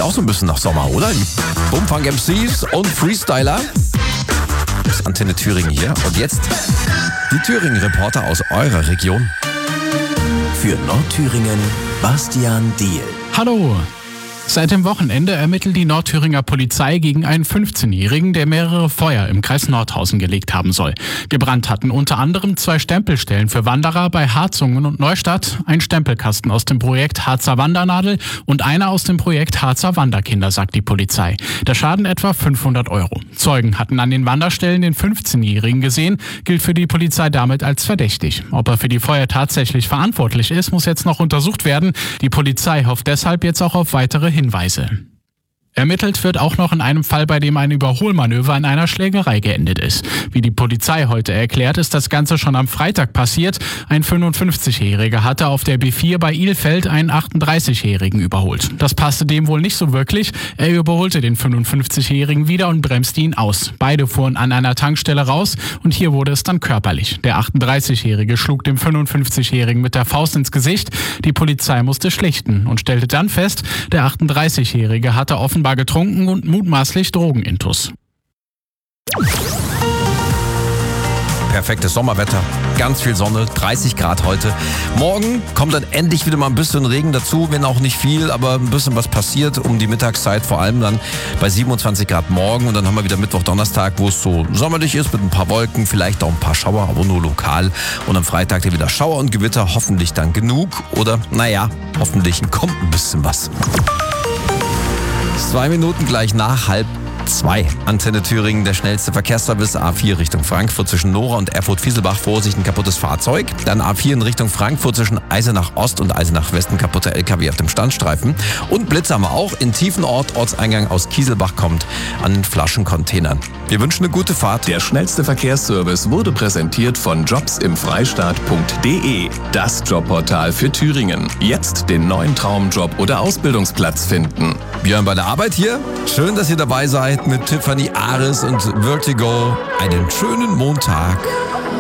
Klingt auch so ein bisschen nach Sommer, oder? Die Bumfunk MCs und Freestyler. Das ist Antenne Thüringen hier. Und jetzt die Thüringen-Reporter aus eurer Region. Für Nordthüringen, Bastian Diehl. Hallo! Seit dem Wochenende ermittelt die Nordthüringer Polizei gegen einen 15-Jährigen, der mehrere Feuer im Kreis Nordhausen gelegt haben soll. Gebrannt hatten unter anderem 2 Stempelstellen für Wanderer bei Harzungen und Neustadt, ein Stempelkasten aus dem Projekt Harzer Wandernadel und einer aus dem Projekt Harzer Wanderkinder, sagt die Polizei. Der Schaden etwa 500 €. Zeugen hatten an den Wanderstellen den 15-Jährigen gesehen, gilt für die Polizei damit als verdächtig. Ob er für die Feuer tatsächlich verantwortlich ist, muss jetzt noch untersucht werden. Die Polizei hofft deshalb jetzt auch auf weitere Hinweise. Ermittelt wird auch noch in einem Fall, bei dem ein Überholmanöver in einer Schlägerei geendet ist. Wie die Polizei heute erklärt, ist das Ganze schon am Freitag passiert. Ein 55-Jähriger hatte auf der B4 bei Ilfeld einen 38-Jährigen überholt. Das passte dem wohl nicht so wirklich. Er überholte den 55-Jährigen wieder und bremste ihn aus. Beide fuhren an einer Tankstelle raus und hier wurde es dann körperlich. Der 38-Jährige schlug dem 55-Jährigen mit der Faust ins Gesicht. Die Polizei musste schlichten und stellte dann fest, der 38-Jährige hatte offenbar getrunken und mutmaßlich Drogenintus. Perfektes Sommerwetter, ganz viel Sonne, 30 Grad heute. Morgen kommt dann endlich wieder mal ein bisschen Regen dazu, wenn auch nicht viel, aber ein bisschen was passiert um die Mittagszeit, vor allem dann bei 27 Grad morgen. Und dann haben wir wieder Mittwoch, Donnerstag, wo es so sommerlich ist mit ein paar Wolken, vielleicht auch ein paar Schauer, aber nur lokal. Und am Freitag dann wieder Schauer und Gewitter, hoffentlich dann genug oder hoffentlich kommt ein bisschen was. 2 Minuten gleich nach 1:30. Antenne Thüringen, der schnellste Verkehrsservice. A4 Richtung Frankfurt zwischen Nora und Erfurt-Fieselbach. Vorsicht, ein kaputtes Fahrzeug. Dann A4 in Richtung Frankfurt zwischen Eisenach Ost und Eisenach West. Ein kaputter LKW auf dem Standstreifen. Und Blitz haben wir auch in Tiefenort. Ortseingang aus Kieselbach kommt an den Flaschencontainern. Wir wünschen eine gute Fahrt. Der schnellste Verkehrsservice wurde präsentiert von jobsimfreistaat.de. Das Jobportal für Thüringen. Jetzt den neuen Traumjob oder Ausbildungsplatz finden. Björn bei der Arbeit hier. Schön, dass ihr dabei seid mit Tiffany Ares und Vertigo. Einen schönen Montag.